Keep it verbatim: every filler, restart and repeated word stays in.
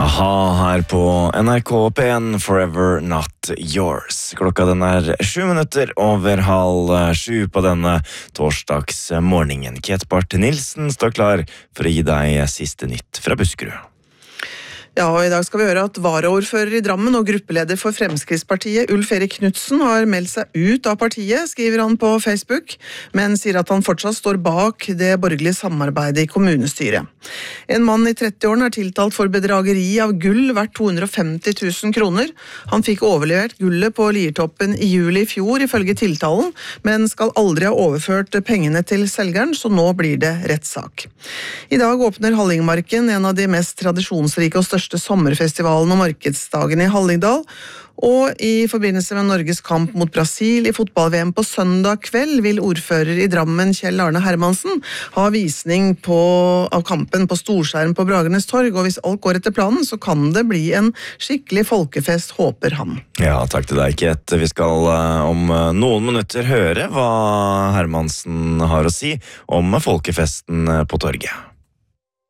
A-ha her på N R K P en, Forever Not Yours. Klokka den er sju minutter over halv sju på denne torsdagsmorgenen. Kate Barth Nilsen står klar for å gi deg siste nytt fra Buskerud. Ja, og i dag skal vi høre at varaordfører i Drammen og gruppeleder for Fremskrittspartiet, Ulf Erik Knudsen, har meldt seg ut av partiet, skriver han på Facebook, men sier at han fortsatt står bak det borgerlige samarbeidet i kommunestyret. En mann i trettiårene er tiltalt for bedrageri av gull verdt to hundre og femti tusen kroner. Han fikk overlevert gullet på Liertoppen i juli i fjor, ifølge tiltalen, men skal aldri ha overført pengene til selgeren, så nå blir det rettssak. I dag åpner Hallingmarken, en av de mest tradisjonsrike og største sommerfestivalen og markedsdagen i Hallingdal, og i forbindelse med Norges kamp mot Brasil i fotball-V M på søndag kveld vil ordfører i Drammen Kjell Arne Hermansen ha visning på, av kampen på storskjerm på Bragernes torg, og hvis alt går etter planen så kan det bli en skikkelig folkefest, håper han. Ja, takk til deg, Kate. Vi skal om noen minutter høre hva Hermansen har å si om folkefesten på torget.